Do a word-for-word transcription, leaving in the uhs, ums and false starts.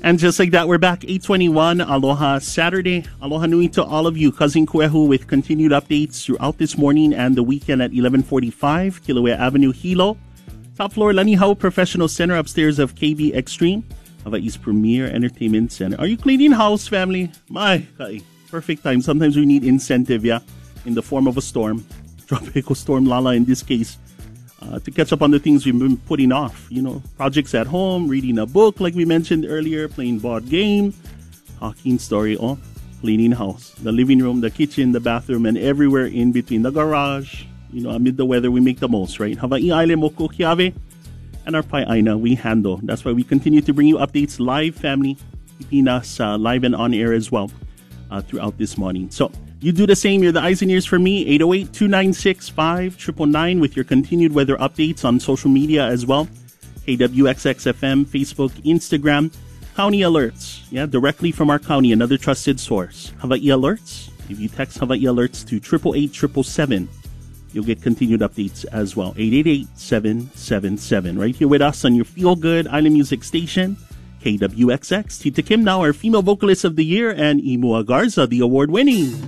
And just like that, we're back eight twenty-one. Aloha Saturday. Aloha nui to all of you. Cousin Kuehu with continued updates throughout this morning and the weekend at eleven forty-five, Kilauea Avenue, Hilo. Top floor, Lanihau Professional Center, upstairs of K B Extreme, Hawaii's premier entertainment center. Are you cleaning house, family? My, kai. Perfect time. Sometimes we need incentive, yeah, in the form of a storm. Tropical Storm Lala in this case. Uh, to catch up on the things we've been putting off. You know, projects at home, reading a book like we mentioned earlier, playing board game, talking story, or cleaning house. The living room, the kitchen, the bathroom, and everywhere in between. The garage, you know, amid the weather, we make the most, right? Hawaii Island, Moko Kiave, and our Pai'aina, we handle. That's why we continue to bring you updates live, family. Keeping us uh, live and on air as well uh, throughout this morning. So, you do the same. You're the eyes and ears for me. eight oh eight, two nine six, five nine nine nine with your continued weather updates on social media as well. K W X X F M, Facebook, Instagram. County alerts. Yeah, directly from our county, another trusted source. Hawaii alerts. If you text Hawaii alerts to eight eight eight, seven seven seven, you'll get continued updates as well. eight eight eight, seven seven seven. Right here with us on your Feel Good Island Music Station. K W X X. Tita Kim now, our female vocalist of the year, and Imua Garza, the award-winning